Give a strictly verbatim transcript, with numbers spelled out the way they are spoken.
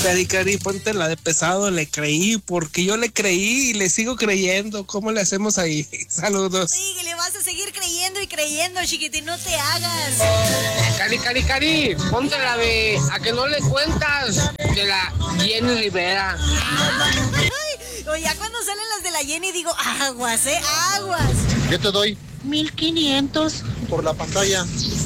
Cari, Cari, ponte la de pesado, le creí, porque yo le creí y le sigo creyendo. ¿Cómo le hacemos ahí? Saludos. Sí, que le vas a seguir creyendo y creyendo, chiquitín, no te hagas. Cari, Cari, Cari, ponte la de a que no le cuentas de la Jenny Rivera. Ay, o ya cuando salen las de la Jenny digo, aguas, eh, aguas. Yo te doy mil quinientos por la pantalla.